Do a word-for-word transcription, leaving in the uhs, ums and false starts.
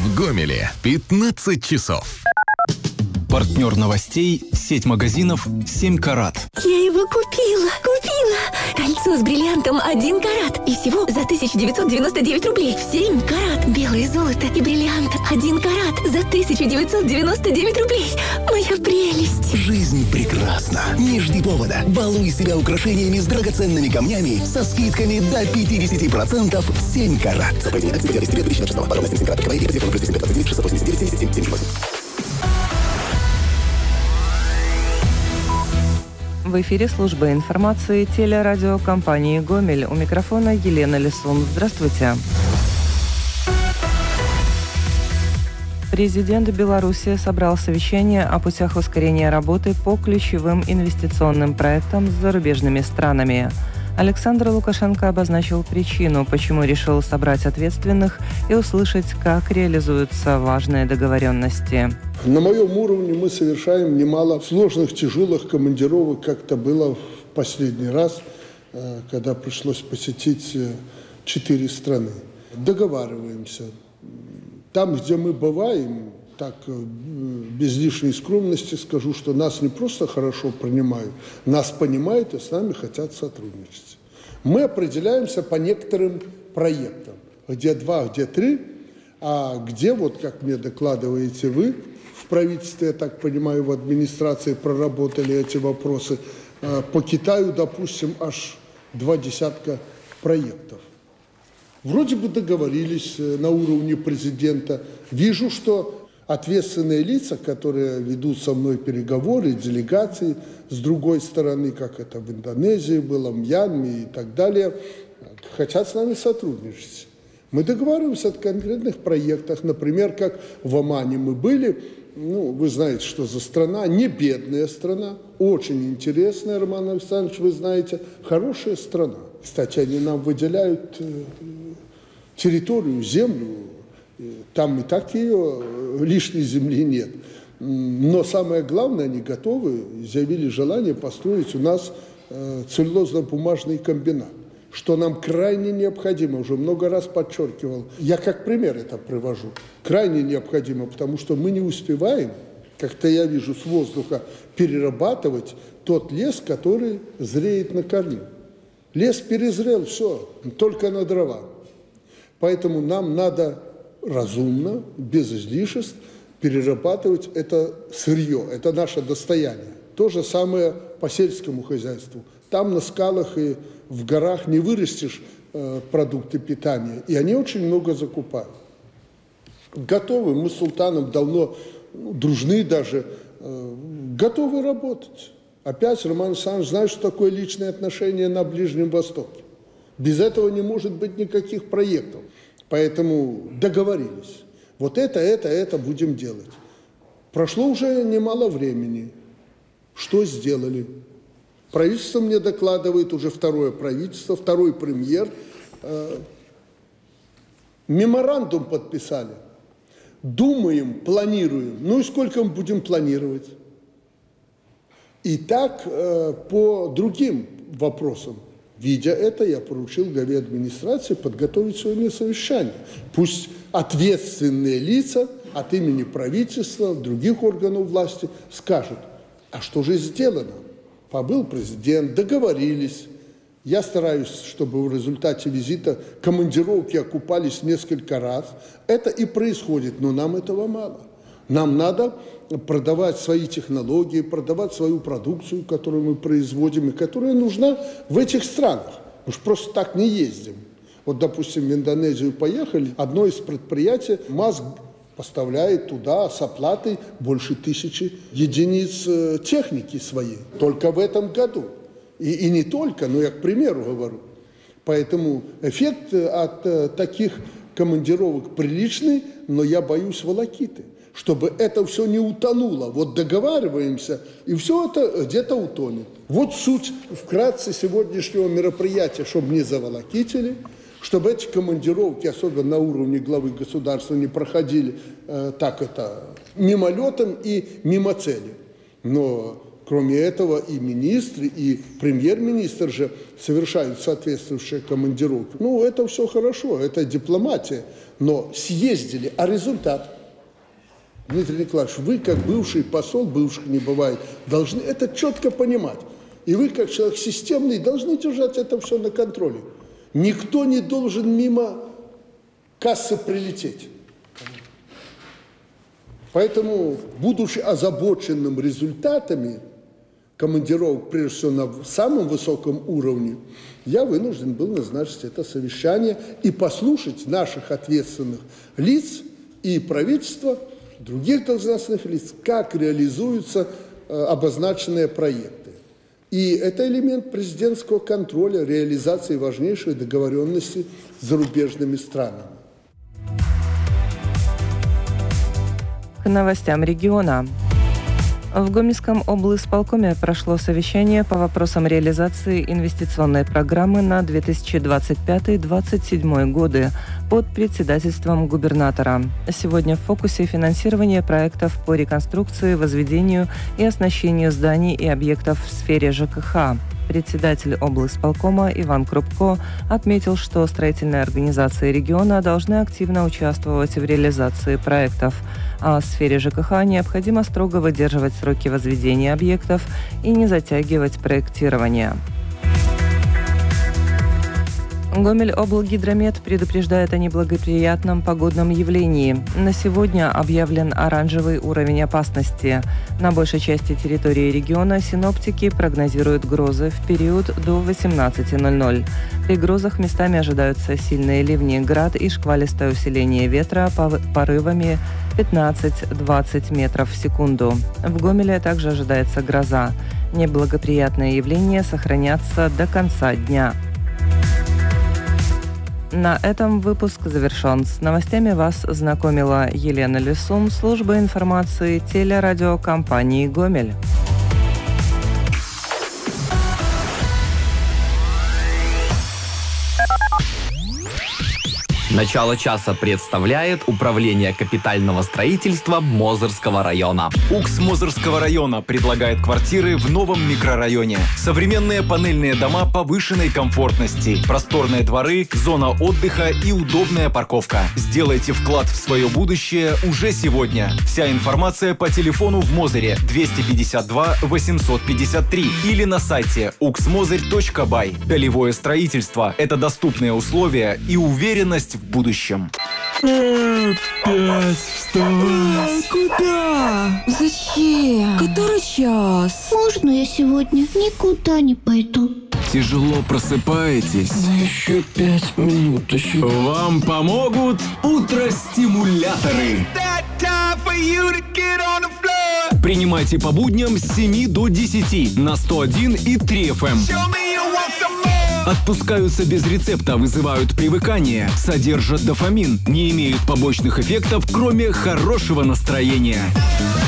В Гомеле пятнадцать часов. Партнер новостей – сеть магазинов «семь карат». Я его купила, купила! Кольцо с бриллиантом один карат. И всего за тысячу девятьсот девяносто девять рублей. семь карат. Белое золото и бриллиант один карат за тысячу девятьсот девяносто девять рублей. Моя прелесть! Жизнь прекрасна. Не жди повода. Балуй себя украшениями с драгоценными камнями со скидками до пятьдесят процентов в семь карат. В эфире служба информации телерадиокомпании «Гомель». У микрофона Елена Лисун. Здравствуйте. Президент Беларуси собрал совещание о путях ускорения работы по ключевым инвестиционным проектам с зарубежными странами. Александр Лукашенко обозначил причину, почему решил собрать ответственных и услышать, как реализуются важные договоренности. На моем уровне мы совершаем немало сложных, тяжелых командировок, как это было в последний раз, когда пришлось посетить четыре страны. Договариваемся. Там, где мы бываем, так, без лишней скромности скажу, что нас не просто хорошо принимают, нас понимают и с нами хотят сотрудничать. Мы определяемся по некоторым проектам, где два, где три, а где, вот как мне докладываете вы, в правительстве, я так понимаю, в администрации проработали эти вопросы, по Китаю, допустим, аж два десятка проектов. Вроде бы договорились на уровне президента. Вижу, что ответственные лица, которые ведут со мной переговоры, делегации, с другой стороны, как это в Индонезии было, в Мьянме и так далее, хотят с нами сотрудничать. Мы договариваемся о конкретных проектах, например, как в Омане мы были, ну, вы знаете, что за страна, не бедная страна, очень интересная, Роман Александрович, вы знаете, хорошая страна. Кстати, они нам выделяют территорию, землю, там и так ее лишней земли нет. Но самое главное, они готовы, заявили желание построить у нас целлюлозно-бумажный комбинат, что нам крайне необходимо, уже много раз подчеркивал. Я как пример это привожу. Крайне необходимо, потому что мы не успеваем, как-то я вижу с воздуха, перерабатывать тот лес, который зреет на корню. Лес перезрел, все, только на дрова. Поэтому нам надо разумно, без излишеств, перерабатывать это сырье, это наше достояние. То же самое по сельскому хозяйству. Там на скалах и в горах не вырастешь э, продукты питания, и они очень много закупают. Готовы, мы с Султаном давно ну, дружны даже, э, готовы работать. Опять, Роман Александрович, знает, что такое личные отношения на Ближнем Востоке. Без этого не может быть никаких проектов. Поэтому договорились. Вот это, это, это будем делать. Прошло уже немало времени. Что сделали? Правительство мне докладывает, уже второе правительство, второй премьер. Э, меморандум подписали. Думаем, планируем. Ну и сколько мы будем планировать? И так э, по другим вопросам. Видя это, я поручил главе администрации подготовить сегодня совещание. Пусть ответственные лица от имени правительства, других органов власти скажут, а что же сделано? Побыл президент, договорились. Я стараюсь, чтобы в результате визита командировки окупались несколько раз. Это и происходит, но нам этого мало. Нам надо продавать свои технологии, продавать свою продукцию, которую мы производим, и которая нужна в этих странах. Мы же просто так не ездим. Вот, допустим, в Индонезию поехали, одно из предприятий МАЗ поставляет туда с оплатой больше тысячи единиц техники своей. Только в этом году. И, и не только, но я к примеру говорю. Поэтому эффект от таких командировок приличный, но я боюсь волокиты. Чтобы это все не утонуло. Вот договариваемся, и все это где-то утонет. Вот суть вкратце сегодняшнего мероприятия, чтобы не заволокитили, чтобы эти командировки, особенно на уровне главы государства, не проходили э, так это мимолетом и мимо цели. Но Кроме этого, и министры, и премьер-министр же совершают соответствующие командировки. Ну, это все хорошо, это дипломатия. Но съездили, а результат? Дмитрий Николаевич, вы, как бывший посол, бывших не бывает, должны это четко понимать. И вы, как человек системный, должны держать это все на контроле. Никто не должен мимо кассы прилететь. Поэтому, будучи озабоченным результатами командировок, прежде всего на самом высоком уровне, я вынужден был назначить это совещание и послушать наших ответственных лиц и правительства, других должностных лиц, как реализуются э, обозначенные проекты. И это элемент президентского контроля, реализации важнейших договоренностей с зарубежными странами. К новостям региона. В Гомельском облисполкоме прошло совещание по вопросам реализации инвестиционной программы на две тысячи двадцать пятый — две тысячи двадцать седьмой годы под председательством губернатора. Сегодня в фокусе финансирование проектов по реконструкции, возведению и оснащению зданий и объектов в сфере ЖКХ. Председатель облисполкома Иван Крупко отметил, что строительные организации региона должны активно участвовать в реализации проектов, а в сфере ЖКХ необходимо строго выдерживать сроки возведения объектов и не затягивать проектирование. Гомель-облгидромет предупреждает о неблагоприятном погодном явлении. На сегодня объявлен оранжевый уровень опасности. На большей части территории региона синоптики прогнозируют грозы в период до восемнадцати ноль-ноль. При грозах местами ожидаются сильные ливни, град и шквалистое усиление ветра порывами пятнадцать-двадцать метров в секунду. В Гомеле также ожидается гроза. Неблагоприятные явления сохранятся до конца дня. На этом выпуск завершен. С новостями вас знакомила Елена Лисум, служба информации телерадиокомпании «Гомель». Начало часа представляет Управление капитального строительства Мозырского района. УКС Мозырского района предлагает квартиры в новом микрорайоне. Современные панельные дома повышенной комфортности, просторные дворы, зона отдыха и удобная парковка. Сделайте вклад в свое будущее уже сегодня. Вся информация по телефону в Мозыре двести пятьдесят два восемьсот пятьдесят три или на сайте уксмозырь точка бай. Долевое строительство – это доступные условия и уверенность в будущем. Опять вставать. Куда? Зачем? Который час? Можно я сегодня никуда не пойду? Тяжело просыпаетесь? Да еще пять минут. Еще... Вам помогут утростимуляторы. Принимайте по будням с семи до десяти на сто один и три эф эм. Отпускаются без рецепта, вызывают привыкание, содержат дофамин, не имеют побочных эффектов, кроме хорошего настроения.